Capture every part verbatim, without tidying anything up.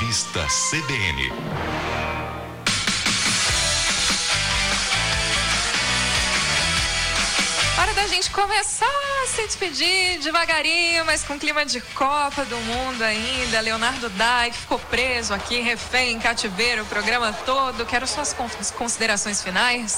Revista C B N. Hora da gente começar a se despedir devagarinho, mas com clima de Copa do Mundo ainda. Leonardo Dai ficou preso aqui, refém, em cativeiro, o programa todo. Quero suas considerações finais.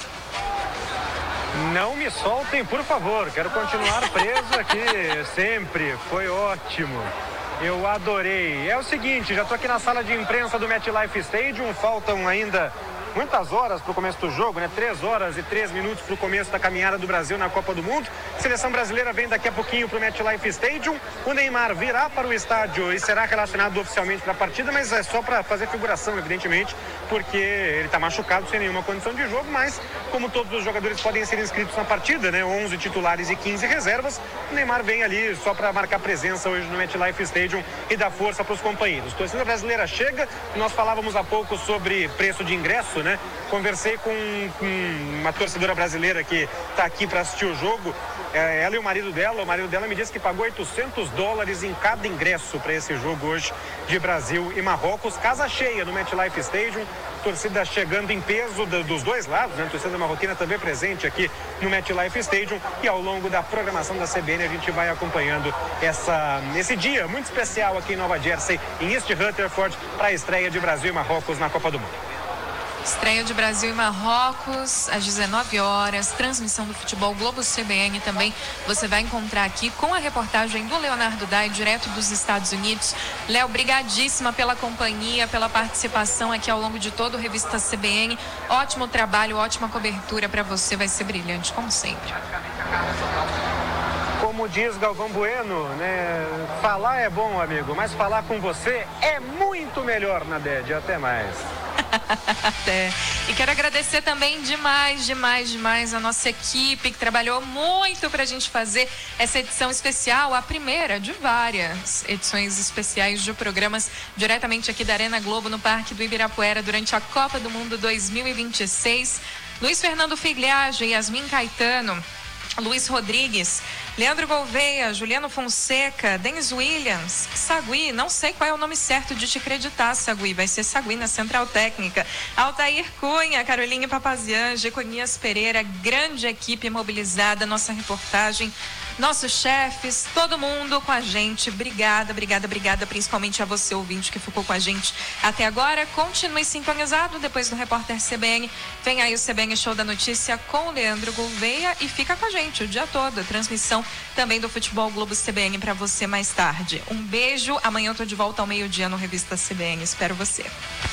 Não me soltem, por favor. Quero continuar preso aqui sempre. Foi ótimo. Eu adorei. É o seguinte, já estou aqui na sala de imprensa do MetLife Stadium. Faltam ainda muitas horas para o começo do jogo, né? Três horas e três minutos para o começo da caminhada do Brasil na Copa do Mundo. A seleção brasileira vem daqui a pouquinho para o MetLife Stadium. O Neymar virá para o estádio e será relacionado oficialmente para a partida, mas é só para fazer figuração, evidentemente, porque ele está machucado, sem nenhuma condição de jogo, mas como todos os jogadores podem ser inscritos na partida, né? onze titulares e quinze reservas, o Neymar vem ali só para marcar presença hoje no MetLife Stadium e dar força para os companheiros. A torcida brasileira chega, nós falávamos há pouco sobre preço de ingresso, né? Conversei com, com uma torcedora brasileira que está aqui para assistir o jogo. É, ela e o marido dela, o marido dela me disse que pagou oitocentos dólares em cada ingresso para esse jogo hoje de Brasil e Marrocos. Casa cheia no MetLife Stadium, torcida chegando em peso do, dos dois lados, né? A torcida marroquina também presente aqui no MetLife Stadium, e ao longo da programação da C B N a gente vai acompanhando essa, esse dia muito especial aqui em Nova Jersey, em East Rutherford, para a estreia de Brasil e Marrocos na Copa do Mundo. Estreia de Brasil e Marrocos às dezenove horas, transmissão do Futebol Globo C B N também você vai encontrar aqui com a reportagem do Leonardo Dai, direto dos Estados Unidos. Léo, brigadíssima pela companhia, pela participação aqui ao longo de todo o Revista C B N. Ótimo trabalho, ótima cobertura para você, vai ser brilhante, como sempre. Como diz Galvão Bueno, né? Falar é bom, amigo, mas falar com você é muito melhor, Nadede. Até mais. Até. E quero agradecer também demais, demais, demais a nossa equipe que trabalhou muito pra gente fazer essa edição especial, a primeira de várias edições especiais de programas diretamente aqui da Arena Globo, no Parque do Ibirapuera, durante a Copa do Mundo dois mil e vinte e seis. Luiz Fernando Figliage, Yasmin Caetano, Luiz Rodrigues, Leandro Gouveia, Juliano Fonseca, Denis Williams, Sagui, não sei qual é o nome certo de te acreditar, Sagui, vai ser Sagui na Central Técnica, Altair Cunha, Caroline Papazian, Jeconias Pereira, grande equipe mobilizada, nossa reportagem, nossos chefes, todo mundo com a gente. Obrigada, obrigada, obrigada, principalmente a você, ouvinte, que ficou com a gente até agora. Continue sintonizado, depois do Repórter C B N, vem aí o C B N Show da Notícia com o Leandro Gouveia e fica com a gente o dia todo, a transmissão também do Futebol Globo C B N para você mais tarde. Um beijo, amanhã eu tô de volta ao meio-dia no Revista C B N, espero você.